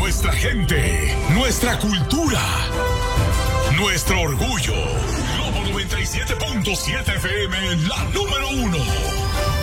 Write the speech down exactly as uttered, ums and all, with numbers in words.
Nuestra gente, nuestra cultura, nuestro orgullo. Globo noventa y siete punto siete F M, la número uno.